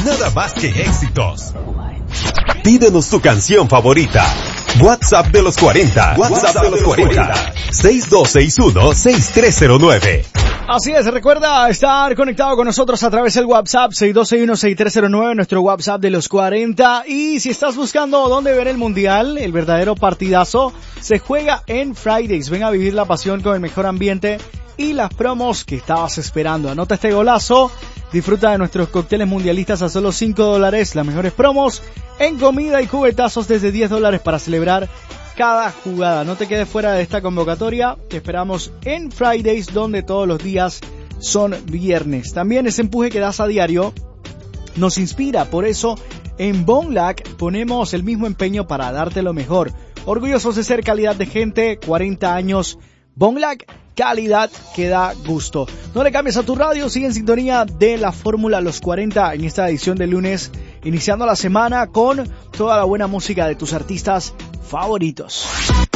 nada más que éxitos. Pídenos tu canción favorita. WhatsApp de los 40. WhatsApp de los 40. 6261-6309. Así es, recuerda estar conectado con nosotros a través del WhatsApp 6261-6309, nuestro WhatsApp de los 40. Y si estás buscando dónde ver el Mundial, el verdadero partidazo se juega en Fridays. Ven a vivir la pasión con el mejor ambiente y las promos que estabas esperando. Anota este golazo, disfruta de nuestros cócteles mundialistas a solo $5, las mejores promos en comida y cubetazos desde $10 para celebrar cada jugada. No te quedes fuera de esta convocatoria, te esperamos en Fridays, donde todos los días son viernes. También ese empuje que das a diario nos inspira, por eso en Bonlac ponemos el mismo empeño para darte lo mejor. Orgullosos de ser calidad de gente, 40 años, Bonlac, calidad que da gusto. No le cambies a tu radio, sigue en sintonía de la Fórmula Los 40 en esta edición de lunes, iniciando la semana con toda la buena música de tus artistas favoritos.